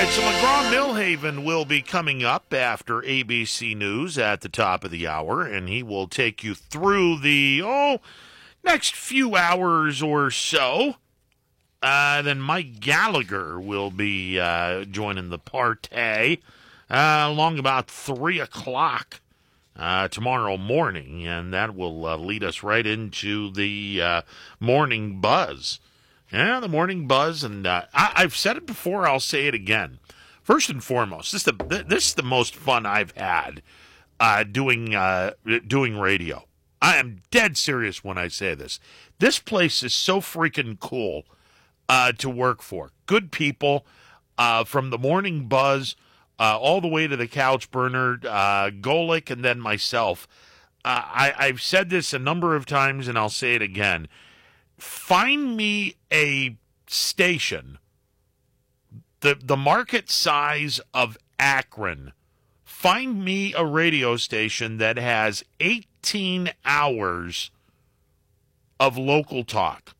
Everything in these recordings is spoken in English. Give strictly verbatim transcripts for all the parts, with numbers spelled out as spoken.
right, so McGraw-Millhaven will be coming up after A B C News at the top of the hour, and he will take you through the, oh, next few hours or so. Uh, then Mike Gallagher will be uh, joining the party uh, along about three o'clock uh, tomorrow morning, and that will uh, lead us right into the uh, morning buzz. Yeah, the morning buzz, and uh, I, I've said it before, I'll say it again. First and foremost, this is the, this is the most fun I've had uh, doing uh, doing radio. I am dead serious when I say this. This place is so freaking cool uh, to work for. Good people, uh, from the morning buzz uh, all the way to the couch burner, uh, Golick, and then myself. Uh, I, I've said this a number of times, and I'll say it again. Find me a station, the the market size of Akron. Find me a radio station that has eighteen hours of local talk.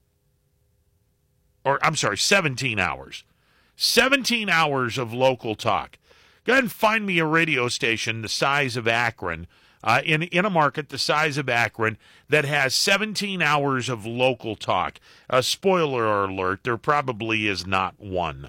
Or, I'm sorry, seventeen hours. seventeen hours of local talk. Go ahead and find me a radio station the size of Akron, uh, in, in a market the size of Akron, that has seventeen hours of local talk. Uh, spoiler alert, there probably is not one.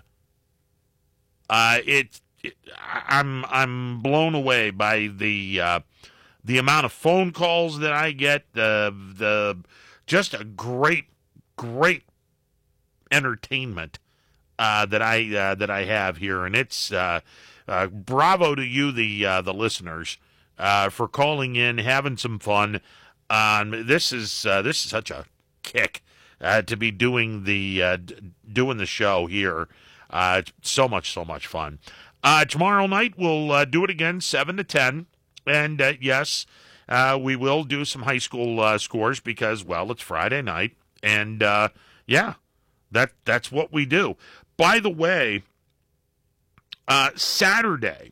Uh, it, it I'm I'm blown away by the uh, the amount of phone calls that I get. Uh, the just a great great entertainment uh, that I uh, that I have here, and it's uh, uh, bravo to you, the uh, the listeners, uh, for calling in, having some fun. Um, this is uh, this is such a kick uh, to be doing the uh, d- doing the show here. Uh, it's so much so much fun. Uh, tomorrow night we'll uh, do it again, seven to ten, and uh, yes, uh, we will do some high school uh, scores because, well, it's Friday night, and uh, yeah, that that's what we do. By the way, uh, Saturday,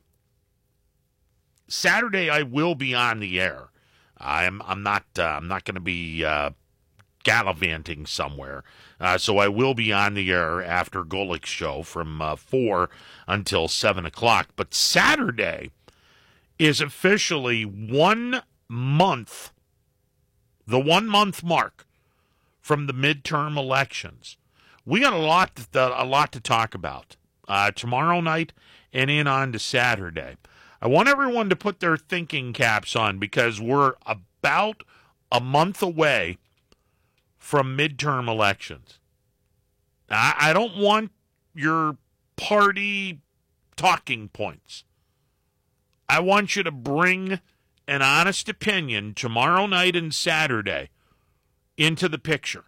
Saturday I will be on the air. I'm I'm not uh, I'm not going to be uh, gallivanting somewhere, uh, so I will be on the air after Golick's show from uh, four until seven o'clock. But Saturday is officially one month, the one month mark from the midterm elections. We got a lot to, a lot to talk about uh, tomorrow night and in on to Saturday. I want everyone to put their thinking caps on because we're about a month away from midterm elections. I, I don't want your party talking points. I want you to bring an honest opinion tomorrow night and Saturday into the picture.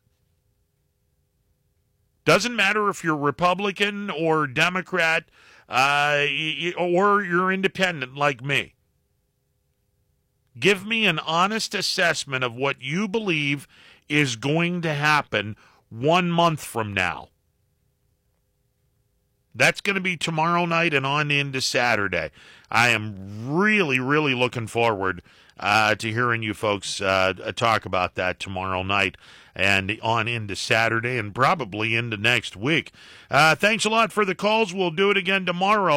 Doesn't matter if you're Republican or Democrat, uh, or you're independent like me. Give me an honest assessment of what you believe is going to happen one month from now. That's going to be tomorrow night and on into Saturday. I am really, really looking forward uh, to hearing you folks uh, talk about that tomorrow night and on into Saturday and probably into next week. Uh, thanks a lot for the calls. We'll do it again tomorrow.